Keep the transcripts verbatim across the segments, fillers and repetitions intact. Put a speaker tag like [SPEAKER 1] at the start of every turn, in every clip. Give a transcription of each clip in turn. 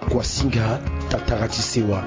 [SPEAKER 1] Kwasinga Tataratisewa.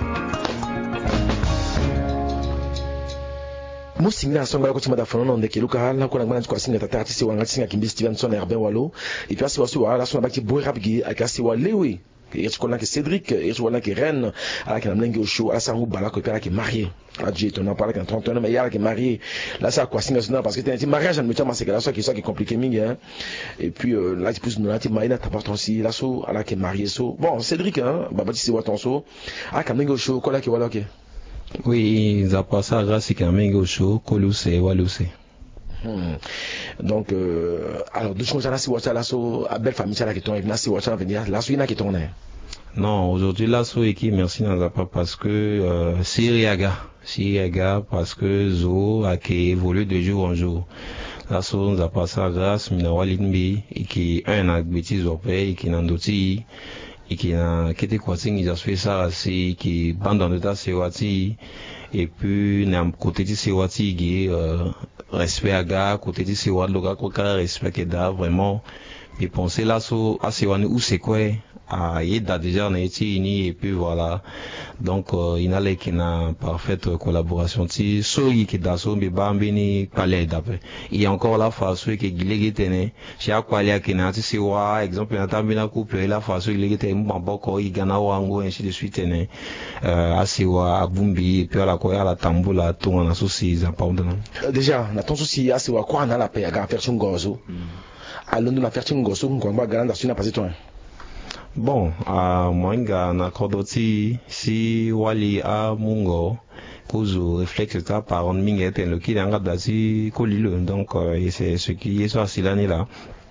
[SPEAKER 1] Musinga songa ko chimada fono ndeke luka la ko ngana kwa singa Tataratisewa ngati singa kimbi Stevenson Herbert Walo et puis asiwa siwa la sona baki boy rapgi akasiwa lewe et je connais que Cédric et je connais que Rennes à la mlengue au show à sangu bala ko pera qui marié à Dieu ton en parle qu'en trente ans mais il y a qui marié là ça quoi singa sona parce que t'es un mariage en mettant c'est que là ça qui ça qui est compliqué mingi hein et puis euh, là tu peux nous là tu maïna ta part aussi là so à la qui marié so bon Cédric hein baba tu sais what ton so à la mlengue au show quoi là qui voilà OK.
[SPEAKER 2] Oui, ça passe à grâce à Mengo Show, Koluse, Waluse.
[SPEAKER 1] Hmm. Donc, euh, alors, deux choses là, si vous avez là, à belle famille, ça là qui tourne, et là, si vous avez venir, là, c'est là qui tourne.
[SPEAKER 2] Non, aujourd'hui, là, c'est équipe, merci, n'a pas parce que, euh, Syriaga, Syriaga, parce que Zo a qui évolue de jour en jour. Là, c'est, on a passé à grâce, Minawalinbi, et qui, un, a bêtise au pays, et qui n'en douti, et qui a quitté Kwating, ils ont fait ça aussi, qui bande dans le tas Sewati, et puis, n'a côté de Sewati, qui euh, respect à gars, côté de Sewati, le gars, quoi, respect que da, vraiment, et penser là, so, à Sewani, où c'est quoi, à Yeda déjà, on a été unis, et puis voilà. Donc, euh, il y a là, qui n'a parfaite collaboration, si, so, y qui da, so, mais bambini, palais d'après. Il y a encore la phase, qui est guilé, qui chez Aqualia, qui n'a, si, wa, exemple, il y a tambina couple, la phase, il est, mbamboko, il gana wango, ainsi de suite, né, euh, asiwa, abumbi, et puis à la koya, la tamboula, tout, on a souci, ça pas
[SPEAKER 1] déjà, na ton souci, asiwa, quoi, on a la paix, à gar, faire son gozo. Alors, nous, la faire son gozo, on va garder, on a passé toi.
[SPEAKER 2] Bon, à Moinga, na Kodoti, si Wali a Mungo, Kuzu, réflexe, ta par mingue, ten le qui n'a dasi, kolilo, donc, euh, c'est ce qui est sur l'année là.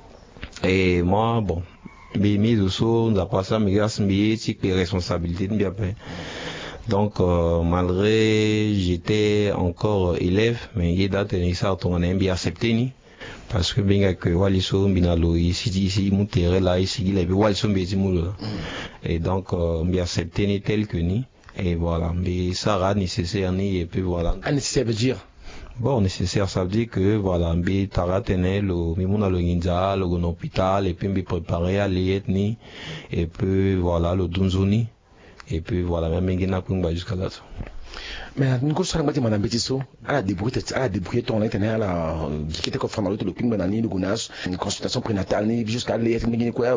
[SPEAKER 2] Et moi, bon, mais mis au saut, on a pas ça, mais grâce à mes responsabilités, bien fait. Donc, euh, malgré, j'étais encore élève, mais il y a date, il s'est retourné, bien accepté, ni. Parce que bien que Waliso binalo ici ici monteré là ici il est Waliso bezimou et donc euh, bien accepté ni tel que ni et voilà mais ça rend nécessaire ni et puis voilà
[SPEAKER 1] nécessaire veut dire
[SPEAKER 2] bon nécessaire ça veut dire que voilà mais tara tenait le mimuna le ninja le gon hôpital et puis me préparer à l'etni et puis voilà le dunzoni et puis voilà même ngina kumba jusqu'à là.
[SPEAKER 1] Mais nous sommes en train de faire à la débrouille, à la débrouille, on est à la qui était confirmé le ping banani, le gounas, une consultation prénatale, jusqu'à l'être quoi,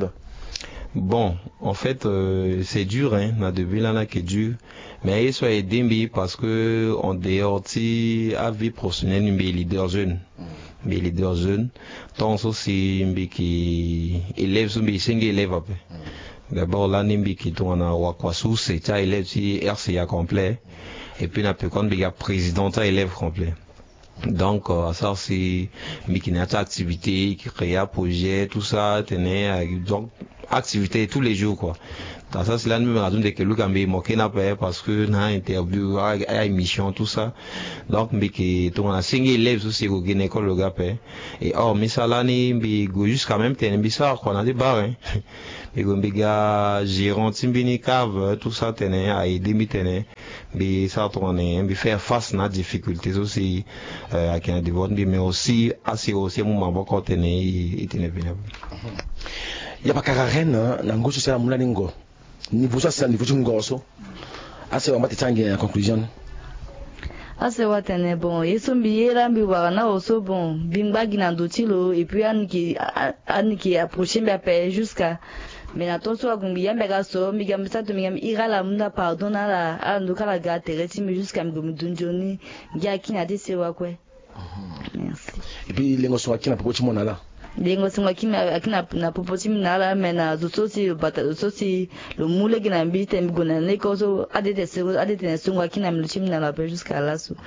[SPEAKER 2] bon, en fait, euh, c'est dur, hein, na début là, qui est dur, mais il soit aidé parce que on dehors ti à vie professionnelle, mais leader jeune, mais leader jeune, tant aussi mais qui élève, mais cinq élèves après. D'abord là, nimbi qui tourne à Wakwasu, c'est un élève si R C A complet. Et puis, on a pu quand il y a président, un élève complet. Donc, euh, ça, c'est, mais qui n'a pas activité, qui crée un projet, tout ça, tenait, donc, activité tous les jours, quoi. Dans ça, c'est là, nous, on a dit que le gars, mais, moqué n'a pas, parce que, n'a interview, à, à émission, tout ça. Donc, mais qui, on a cinq élèves aussi, au Guinée-École, le gars, et, or, mais ça, là, mais, jusqu'à même, t'es un bizarre, quoi, on a des barres, hein. Et comme les gars, gérant, timbini, cave, tout ça, tenait, à aider, mais tenait, mais ça, on est, mais faire face à des difficultés aussi, euh, à qui a des votes, mais aussi, assez aussi, un moment, beaucoup, tenait, il tenait bien.
[SPEAKER 1] Il y a pas qu'à Rennes, n'ango, c'est à Moulaningo. Niveau ça, c'est niveau d'un gosso. Assez, on va te tanguer en conclusion.
[SPEAKER 3] Ase watene bon yeso mbiyera mbiwa na oso bon bimba ginandotilo et puis aniki aniki approcher mbi appel jusqu'à mais na tonso agumbi yamba gaso mbi gamsa to mbi irala munda pardon na la anduka la ga tereti mbi jusqu'à mbi dunjoni ngia kina de sewa kwe. Merci.
[SPEAKER 1] Et puis lengo so akina popo chimona la.
[SPEAKER 3] Lengo so akina akina na popo chimona la mais na zososi bata zososi le moule gina mbi tembi gona ne ko so adete sewa adete ne so akina mbi chimona la jusqu'à là so.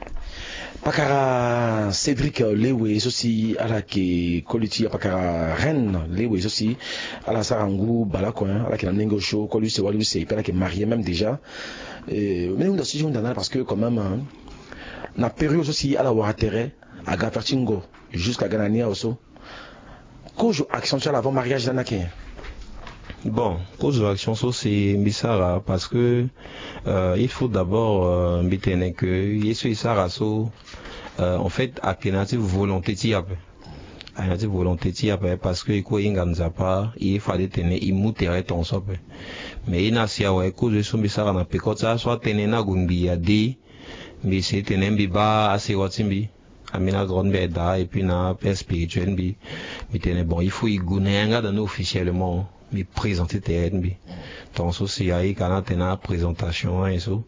[SPEAKER 1] Pakara Cédric Lewe aussi à la qui coliti pakara Rennes Lewe aussi à la Sarangou Balacoin à la qui n'a n'engo show colu c'est walu c'est pas la qui est marié même déjà et mais nous aussi on dans parce que quand même na période aussi à la Waratere à Gafertingo jusqu'à Ganania aussi cause action sur l'avant mariage d'Anaké.
[SPEAKER 2] Bon, cause de l'action c'est bizarre parce que euh, il faut d'abord euh, m'étonner que Yesu Isaraso euh, en fait alternative volonté tiap a une volonté ti après parce que ko inga nzapa il fallait tenir il mutere ton sope mais ina sia wa ko je sumbi sara na pekota soit tenir na gumbi ya di mais c'est tenir bi ba assez watimbi amina grande beda et puis na père spirituel bi mais tenir bon il faut y gunenga dans officiellement me présenter terrain bi ton souci ai kana tena présentation et so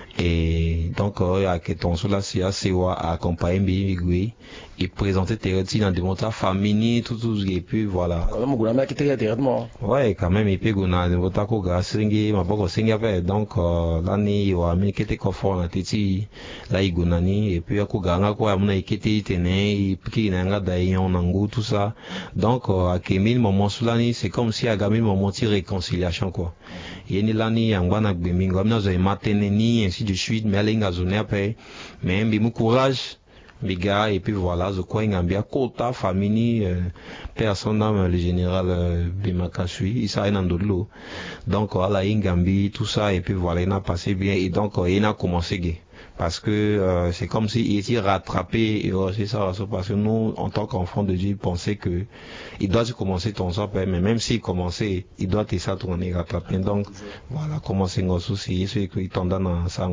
[SPEAKER 2] et donc à que ton sous là c'est assez wa accompagner bi oui et présenter terrain dans de monta famille tout tout et puis voilà
[SPEAKER 1] quand même guna qui était directement
[SPEAKER 2] ouais quand même et puis guna de monta ko ga singi ma boko singi après donc là ni wa mi qui était confort na titi là i guna ni et puis ko ga nga ko amuna ikiti tene et puis na nga da yon nangu tout ça donc à que mille moments sous là ni c'est comme si à gami moment de réconciliation quoi yeni lani yangwana gbemingo amna zo matene ni ainsi de suite mais alinga zone après mais mbi mu courage biga et puis voilà zo quoi ngambia kota famille euh, personne dans le général euh, Bimakasui isa ina ndolo donc voilà ingambi tout ça et puis voilà il a passé bien et donc il a commencé gay parce que euh, c'est comme si il était rattrapé et c'est ça parce que nous en tant qu'enfants de Dieu pensaient que il doit commencer ton sort mais même s'il commençait il doit te ça tourner rattraper donc voilà commencer nos soucis c'est qu'il t'en donne ça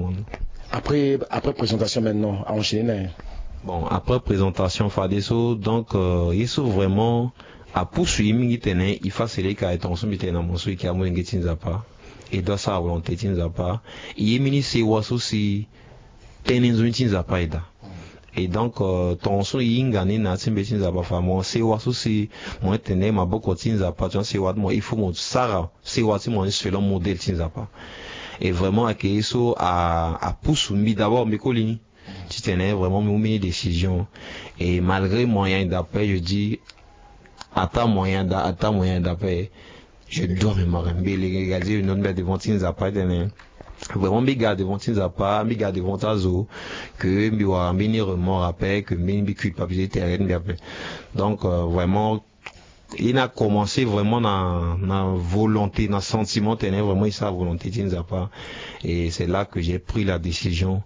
[SPEAKER 1] après après présentation maintenant à enchaîner
[SPEAKER 2] bon après présentation Fadeso donc euh, il faut vraiment à poursuivre il tenait il fait les cas et ton son était dans mon souhait qui a moins de pas et doit ça volonté tinza pas il est ministre was aussi tenenzo tinza pas ida et donc ton so yinga ni na timbe tinza ba famo c'est was aussi moi tenais ma beaucoup tinza pas tu sais what moi il faut mon sara c'est what moi selon modèle tinza pas et vraiment accueillir so à à poursuivre d'abord mes collines tu tenais vraiment mes décisions et malgré moyen d'appel je dis attends moyen d'a attends moyen d'appel je dois me marrer les regarder une autre devant tinza pas tenir vraiment biga devant tinza pas biga devant tazo que mi wa mini remords après que mini culpabilité terrain bien donc euh, vraiment il a commencé vraiment dans dans volonté dans sentiment tenir vraiment sa volonté tinza pas et c'est là que j'ai pris la décision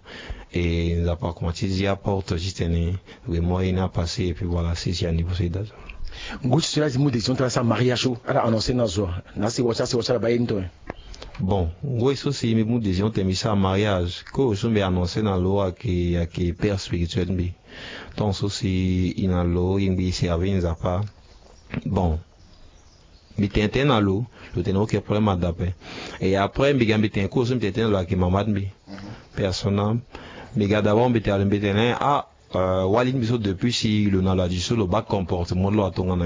[SPEAKER 2] et n'a pas commencé d'y apporter juste tenir vraiment il a passé et puis voilà c'est à niveau c'est d'âge
[SPEAKER 1] Ngouch cela dit décision de sa mariage à annoncé na zo na si wacha si wacha ba into
[SPEAKER 2] bon ngoi so si me mu décision de mi sa mariage ko so me annoncé na loi qui qui père spirituel bi donc so si ina lo imbi servir za pas bon mi tente na lo le teno que problème d'après et après mi gambi ten ko so mi tente na lo ki mamad bi personnel mi ga d'abord mi tente mi tente ah Euh, Walid Miso depuis si le nala du sol le bas comportement de l'automne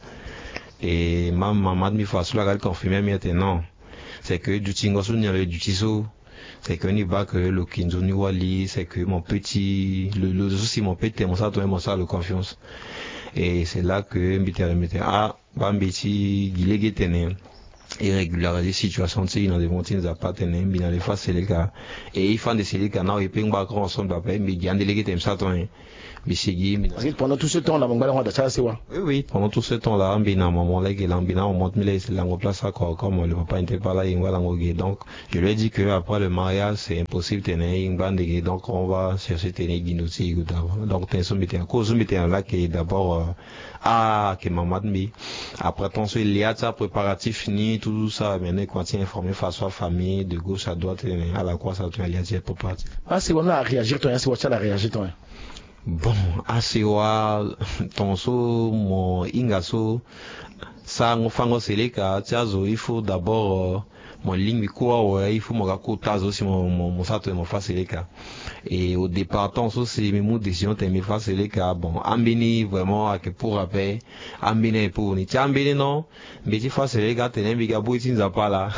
[SPEAKER 2] et ma maman mi fasse la gal confirmer maintenant c'est que du tingo sur le du tiso c'est que ni va que le kinzo ni wali c'est que mon petit le le aussi mon petit mon ça toi mon ça le confiance et c'est là que m'était m'était ah bambiti gilege tenen irrégularité situation c'est dans des montagnes à pas tenir bien les face les gars et ils font des séries canaux et puis on va grand ensemble après mais il y a des délégués comme ça toi mais c'est
[SPEAKER 1] parce que pendant tout ce temps là mon gars on a ça c'est quoi
[SPEAKER 2] oui oui pendant tout ce temps là on bina maman là qui l'ambina on monte mais c'est langue place à quoi comme le papa n'était pas là il va langue donc je lui ai dit que après le mariage c'est impossible tenir une bande donc on va chercher tenir guinouti donc t'es soumis à cause soumis là qui d'abord ah que maman mi après ton il y a ça préparatif fini tout ça maintenant quand tu es informé face à famille de gauche à droite à la quoi ça tu as lié pour partir
[SPEAKER 1] ah c'est on a réagir toi c'est ça la réagir toi
[SPEAKER 2] bon assez wa ton so mon ingaso ça on fango seleka tiazo il faut d'abord mon ligne quoi ouais il faut mon gako tazo si mon mon ça toi mon face seleka et au départ ton so c'est mes mots décision t'es mes face seleka bon ambini vraiment à que pour rappel ambini pour ni ambini non mais tu face seleka t'es n'imbiga boitinza pas là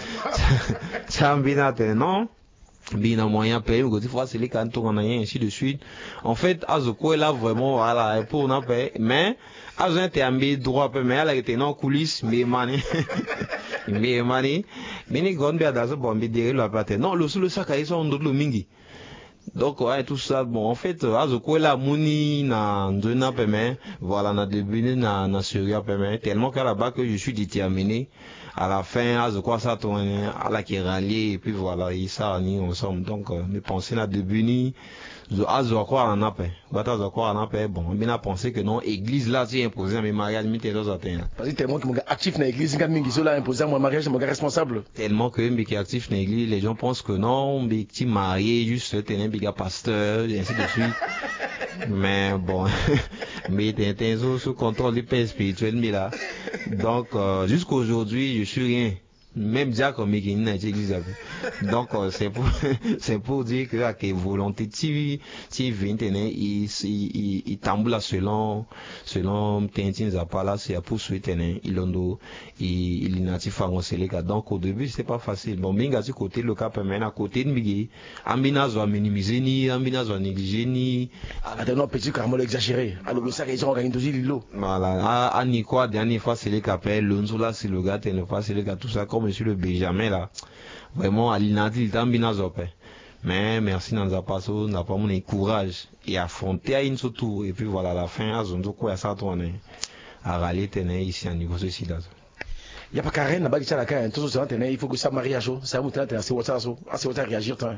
[SPEAKER 2] ambina t'es non bien moyen payer mais fois c'est les cantons en rien ainsi de suite en fait azoko là vraiment voilà pour n'a pas mais azon était ambi droit mais elle était non coulisses mais mani mais mani mais ni gonde à dazo bombi dire la pate non le sous le sac à ils sont d'autres mingi Donc ouais, tout ça bon en fait azoko la muni na ndona peme voilà na début na na Syria peme tellement qu'à là-bas que je suis déterminé à la fin azoko ça tourner à la qui rallier et puis voilà et ça ni ensemble donc euh, mes pensées na début ni azoko en appel bata azoko en appel bon bien a pensé que non église là c'est imposé à mes mariages mi télos atteint
[SPEAKER 1] parce que tellement que mon gars actif na église nga mingi so là imposé à mon mariage mon gars responsable
[SPEAKER 2] tellement que mais qui actif na église les gens pensent que non mais petit marié juste tenir biga pasteur et ainsi de suite mais bon mais t'es t'es sous contrôle du père spirituel mais là donc euh, jusqu'aujourd'hui je suis rien même déjà comme il n'a été église donc euh, c'est pour c'est pour dire que à quelle volonté tu tu viens tenir il il il tamboula selon selon Tintin Zapala c'est pour souhaiter tenir il ondo il il natif en Séléka donc au début c'est pas facile bon binga du côté le cap mais à côté de migi ambina zo minimiser ni ambina zo négliger ni
[SPEAKER 1] à de nos petits carmol exagéré alors ça ils ont gagné toujours l'îlot
[SPEAKER 2] voilà à ni quoi dernière fois c'est les capels l'onzola c'est le gars tenir fois c'est le gars tout ça monsieur le Benjamin là vraiment à l'inati il t'ambina zopé mais merci dans un passo n'a pas mon courage et affronter à une surtout et puis voilà la fin à zondo quoi ça tourner à râler tenir ici à niveau ceci là
[SPEAKER 1] il y a pas Karen là-bas qui tient la Karen tout ça tenir il faut que ça mariage ça vous tenir c'est WhatsApp so c'est WhatsApp réagir toi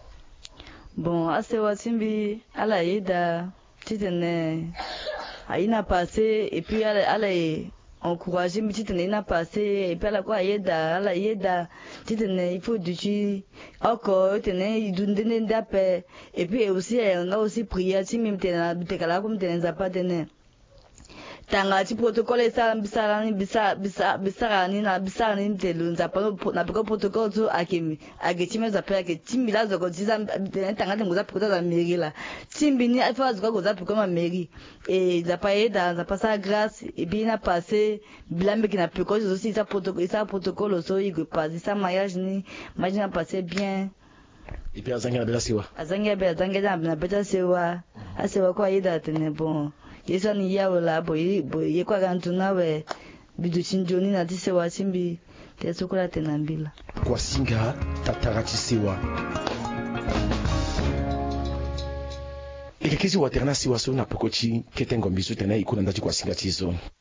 [SPEAKER 3] bon assez wasimbi ala ida titene aina passé et puis ala ala encourager mais tu n'as pas passé et puis la quoi yeda la yeda tu n'es il faut du tu encore tu n'es il donne d'appel et puis aussi on a aussi prié si même tu n'as pas comme tu n'as pas donné tanga ti protocole ça bisarani bisa bisa bisarani na bisarani mtelo nzapa na peko protocole to akemi agetima za peke timbi la zoko tiza tanga ngoza peko za mairie la timbi ni afa zoko ngoza peko ma mairie et za paye da za passa grâce et bien na passé bilambe qui na peko aussi ça protocole ça protocole so il passe ça mariage ni mariage na passé bien
[SPEAKER 1] et puis azanga bela siwa
[SPEAKER 3] azanga bela azanga na beta siwa asewa kwa yida tene bon yesa ni yawo la boyi boyi kwa kantu nawe bidu chinjoni na tisewa simbi tesokola tenambila
[SPEAKER 1] kwa singa tataratisewa ikekezi waterna siwa so na pokochi ketengo mbisu tena ikuna ndati kwa singa tizo